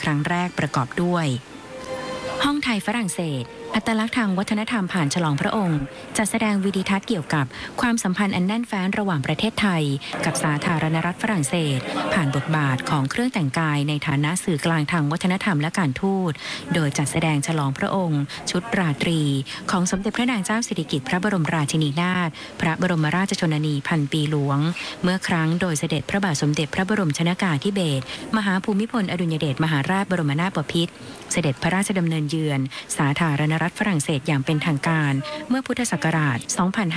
ครั้งแรกประกอบด้วยห้องไทยฝรั่งเศสอัตลักษณ์ทางวัฒนธรรมผ่านฉลองพระองค์จัดแสดงวิดีทัศน์เกี่ยวกับความสัมพันธ์อันแน่นแฟ้นระหว่างประเทศไทยกับสาธารณรัฐฝรั่งเศสผ่านบทบาทของเครื่องแต่งกายในฐานะสื่อกลางทางวัฒนธรรมและการทูตโดยจัดแสดงฉลองพระองค์ชุดราตรีของสมเด็จพระนางเจ้าสิริกิติ์พระบรมราชินีนาถพระบรมราชชนนีพันปีหลวงเมื่อครั้งโดยเสด็จพระบาทสมเด็จพระบรมชนกาธิเบศรมหาภูมิพลอดุลยเดชมหาราชบรมนาถบพิตรเสด็จพระราชดำเนินเยือนสาธารณรัฐฝรั่งเศสอย่างเป็นทางการเมื่อพุทธศักราช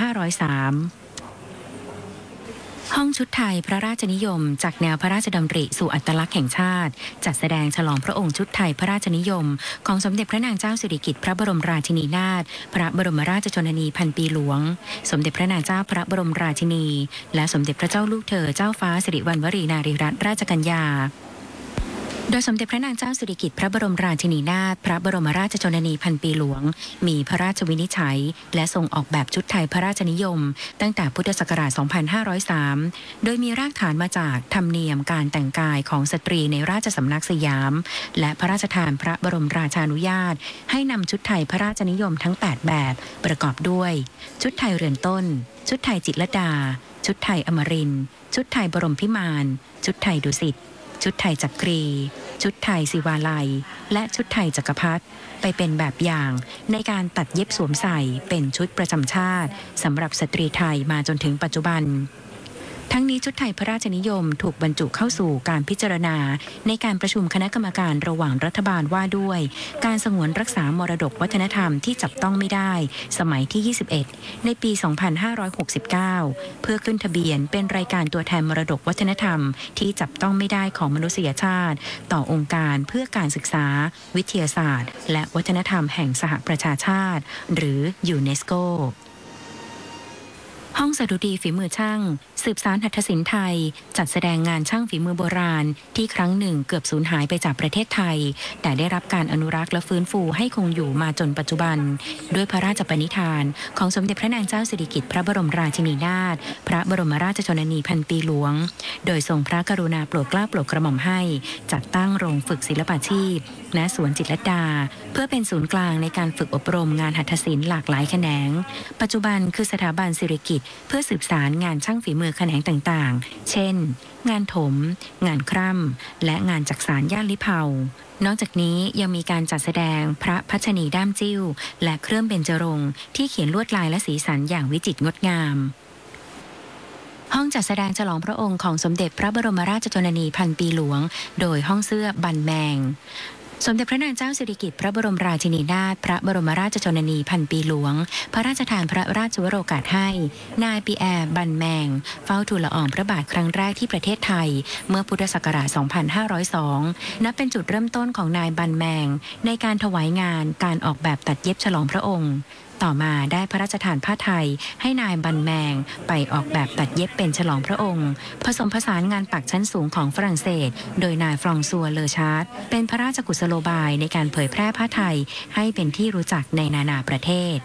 2503 ห้องชุดไทยพระราชนิยมจากแนวพระราชดำริสู่อัตลักษณ์แห่งชาติจัดแสดงฉลองพระองค์ชุดไทยพระราชนิยมของสมเด็จพระนางเจ้าสิริกิติ์พระบรมราชินีนาถพระบรมราชชนนีพันปีหลวงสมเด็จพระนางเจ้าพระบรมราชินีและสมเด็จพระเจ้าลูกเธอเจ้าฟ้าสิริวัณวรีนารีรัตนราชกัญญาโดยสมเด็จพระนางเจ้าสิริกิติ์พระบรมราชินีนาถพระบรมราชชนนีพันปีหลวงมีพระราชวินิจฉัยและทรงออกแบบชุดไทยพระราชนิยมตั้งแต่พุทธศักราช 2503 โดยมีรากฐานมาจากธรรมเนียมการแต่งกายของสตรีในราชสำนักสยามและพระราชทานพระบรมราชานุญาตให้นำชุดไทยพระราชนิยมทั้ง 8 แบบประกอบด้วยชุดไทยเรือนต้นชุดไทยจิตรลดาชุดไทยอมรินทร์ชุดไทยบรมพิมานชุดไทยดุสิตชุดไทยจักรีชุดไทยศิวาลัยและชุดไทยจักรพรรดิไปเป็นแบบอย่างในการตัดเย็บสวมใส่เป็นชุดประจำชาติสำหรับสตรีไทยมาจนถึงปัจจุบันทั้งนี้ชุดไทยพระราชนิยมถูกบรรจุเข้าสู่การพิจารณาในการประชุมคณะกรรมการระหว่างรัฐบาลว่าด้วยการสงวนรักษามรดกวัฒนธรรมที่จับต้องไม่ได้สมัยที่ 21 ในปี 2569 เพื่อขึ้นทะเบียนเป็นรายการตัวแทนมรดกวัฒนธรรมที่จับต้องไม่ได้ของมนุษยชาติต่อองค์การเพื่อการศึกษาวิทยาศาสตร์และวัฒนธรรมแห่งสหประชาชาติหรือยูเนสโกห้องสดุดีฝีมือช่างสืบสานหัตถศิลป์ไทยจัดแสดงงานช่างฝีมือโบราณที่ครั้งหนึ่งเกือบสูญหายไปจากประเทศไทยแต่ได้รับการอนุรักษ์และฟื้นฟูให้คงอยู่มาจนปัจจุบันด้วยพระราชปณิธานของสมเด็จพระนางเจ้าสิริกิติ์พระบรมราชินีนาถพระบรมราชชนนีพันปีหลวงโดยทรงพระกรุณาโปรดเกล้าโปรดกระหม่อมให้จัดตั้งโรงฝึกศิลปาชีพณสวนจิตรลดาเพื่อเป็นศูนย์กลางในการฝึกอบรมงานหัตถศิลป์หลากหลายแขนงปัจจุบันคือสถาบันสิริกิติ์เพื่อสืบสารงานช่างฝีมือแขนงต่างๆเช่นงานถมงานคร่ำและงานจักสานย่านลิเภานอกจากนี้ยังมีการจัดแสดงพระพัชนีด้ามจิ้วและเครื่องเบญจรงค์ที่เขียนลวดลายและสีสันอย่างวิจิตรงดงามห้องจัดแสดงฉลองพระองค์ของสมเด็จพระบรมราชชนนีพันปีหลวงโดยห้องเสื้อบันแมงสมเด็จพระนางเจ้าสิริกิติ์พระบรมราชินีนาถพระบรมราชชนนีพันปีหลวงพระราชทานพระราชวโรกาสให้นายปีแอร์บันแมงเฝ้าทูลละอองพระบาทครั้งแรกที่ประเทศไทยเมื่อพุทธศักราช 2502 นับเป็นจุดเริ่มต้นของนายบันแมงในการถวายงานการออกแบบตัดเย็บฉลองพระองค์ต่อมาได้พระราชทานผ้าไทยให้นายบันแมงไปออกแบบตัดเย็บเป็นฉลองพระองค์ผสมผสานงานปักชั้นสูงของฝรั่งเศสโดยนายฟรองซัวเลอชาร์ตเป็นพระราชกุศโลบายในการเผยแพร่ผ้าไทยให้เป็นที่รู้จักในนานาประเทศ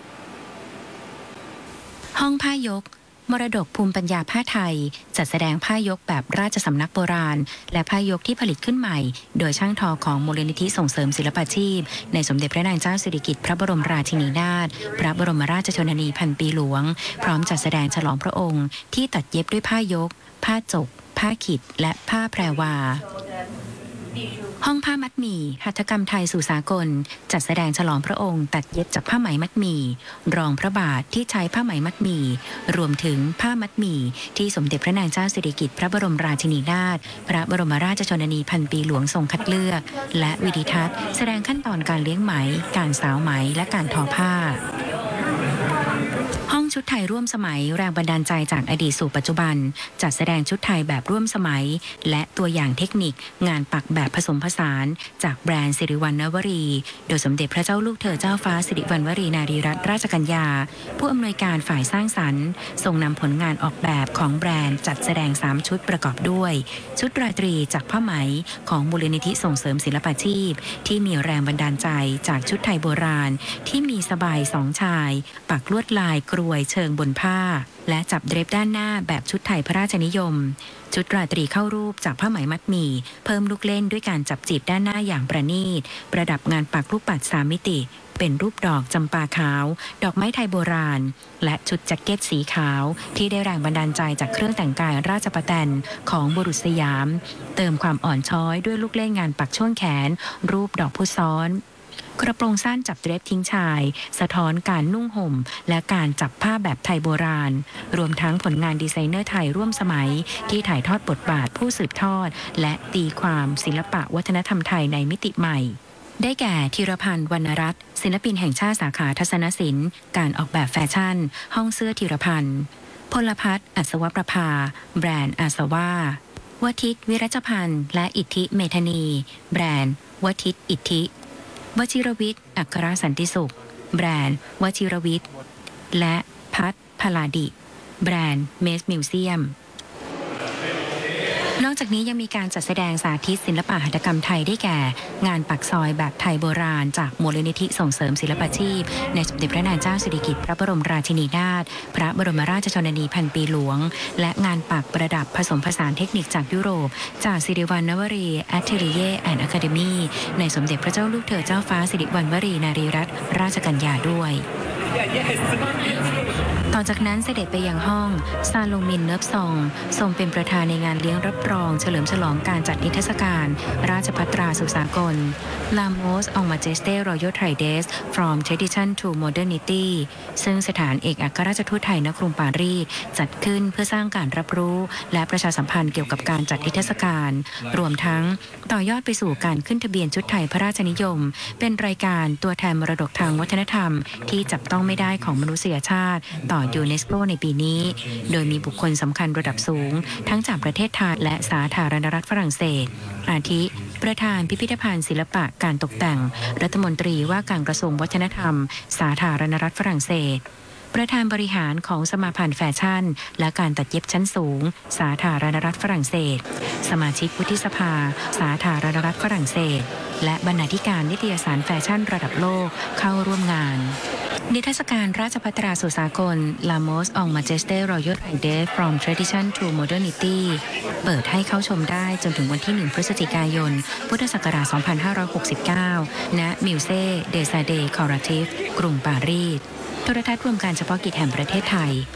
ห้องผ้ายกมรดกภูมิปัญญาผ้าไทยจัดแสดงผ้ายกแบบราชสำนักโบราณและผ้ายกที่ผลิตขึ้นใหม่โดยช่างทอของมูลนิธิส่งเสริมศิลปาชีพในสมเด็จพระนางเจ้าสิริกิติ์พระบรมราชินีนาถพระบรมราชชนนีพันปีหลวงพร้อมจัดแสดงฉลองพระองค์ที่ตัดเย็บด้วยผ้ายกผ้าจกผ้าขิดและผ้าแพรวาห้องผ้ามัดหมี่หัตถกรรมไทยสู่สากลจัดแสดงฉลองพระองค์ตัดเย็บจากผ้าไหมมัดหมี่รองพระบาทที่ใช้ผ้าไหมมัดหมี่รวมถึงผ้ามัดหมี่ที่สมเด็จพระนางเจ้าสิริกิติ์พระบรมราชินีนาถพระบรมราชชนนีพันปีหลวงทรงคัดเลือกและวิดีทัศน์แสดงขั้นตอนการเลี้ยงไหมการสาวไหมและการทอผ้าห้องชุดไทยร่วมสมัยแรงบันดาลใจจากอดีตสู่ปัจจุบันจัดแสดงชุดไทยแบบร่วมสมัยและตัวอย่างเทคนิคงานปักแบบผสมผสานจากแบรนด์สิริวัณณวรีโดยสมเด็จพระเจ้าลูกเธอเจ้าฟ้าสิริวัณวรีนารีรัตนราชกัญญาผู้อำนวยการฝ่ายสร้างสรรค์ทรงนำผลงานออกแบบของแบรนด์จัดแสดง3ชุดประกอบด้วยชุดราตรีจากผ้าไหมของมูลนิธิส่งเสริมศิลปาชีพที่มีแรงบันดาลใจจากชุดไทยโบราณที่มีสบาย2 ชายปักลวดลายกรวยเชิงบนผ้าและจับเดรฟด้านหน้าแบบชุดไทยพระราชนิยมชุดราตรีเข้ารูปจากผ้าไหมมัดหมี่เพิ่มลูกเล่นด้วยการจับจีบด้านหน้าอย่างประณีตประดับงานปักลูกปัด3มิติเป็นรูปดอกจำปาขาวดอกไม้ไทยโบราณและชุดแจ็คเก็ตสีขาวที่ได้แรงบันดาลใจจากเครื่องแต่งกายราชประแตนของบุรุษสยามเติมความอ่อนช้อยด้วยลูกเล่นงานปักช่วงแขนรูปดอกพุซ้อนกระโปรงสั้นจับเดรฟทิ้งชายสะท้อนการนุ่งห่มและการจับผ้าแบบไทยโบราณรวมทั้งผลงานดีไซเนอร์ไทยร่วมสมัยที่ถ่ายทอดบทบาทผู้สืบทอดและตีความศิลปะวัฒนธรรมไทยในมิติใหม่ได้แก่ธีรพันธ์วรรณรัตน์ศิลปินแห่งชาติสาขาทัศนศิลป์การออกแบบแฟชั่นห้องเสื้อธีรพันธ์พลพัฒน์อัศวประภาแบรนด์อาสวาวทิตวิรจพันธ์และอิทธิเมธานีแบรนด์วทิตอิทธิวชิรวิทย์อัครสันติสุขแบรนด์วชิรวิทย์และพัฒพลาดิแบรนด์เมสมิวเซียมนอกจากนี้ยังมีการจัดแสดงสาธิตศิลปะหัตถกรรมไทยได้แก่งานปักซอยแบบไทยโบราณจากมูลนิธิส่งเสริมศิลปาชีพในสมเด็จพระนางเจ้าสิริกิติ์พระบรมราชินีนาถพระบรมราชชนนีพันปีหลวงและงานปักประดับผสมผสานเทคนิคจากยุโรปจากสิริวัณณวรีแอทเทลิเย่แอนด์อะคาเดมีในสมเด็จพระเจ้าลูกเธอเจ้าฟ้าสิริวัณวรีนารีรัตนราชกัญญาด้วยต่อจากนั้นเสด็จไปยังห้องซาลงมินเนิบซองทรงเป็นประธานในงานเลี้ยงรับรองเฉลิมฉลองการจัดนิทรรศการราชภัฏตราสุสากล Lamos on Majesté Royal Trident from Tradition to Modernity ซึ่งสถานเอกอัครราชทูตไทยณกรุงปารีสจัดขึ้นเพื่อสร้างการรับรู้และประชาสัมพันธ์เกี่ยวกับการจัดนิทรรศการรวมทั้งต่อยอดไปสู่การขึ้นทะเบียนชุดไทยพระราชนิยมเป็นรายการตัวแทนมรดกทางวัฒนธรรมที่จับต้องไม่ได้ของมนุษยชาติต่อยูเนสโกในปีนี้โดยมีบุคคลสำคัญระดับสูงทั้งจากประเทศไทยและสาธารณรัฐฝรั่งเศสอาทิประธานพิพิธภัณฑ์ศิลปะการตกแต่งรัฐมนตรีว่าการกระทรวงวัฒนธรรมสาธารณรัฐฝรั่งเศสประธานบริหารของสมาพันธ์แฟชั่นและการตัดเย็บชั้นสูงสาธารณรัฐฝรั่งเศสสมาชิกวุฒิสภาสาธารณรัฐฝรั่งเศสและบรรณาธิการนิตยสารแฟชั่นระดับโลกเข้าร่วมงานนิทรรศการราชภัฏตราสุสากล Lamos on Majesté Royal Trident from Tradition to Modernity เปิดให้เข้าชมได้จนถึงวันที่ 1 พฤศจิกายน พุทธศักราช 2569 ณ Musée des Arts Décoratifs กรุงปารีสโทรทัศน์รวมการเฉพาะกิจแห่งประเทศไทย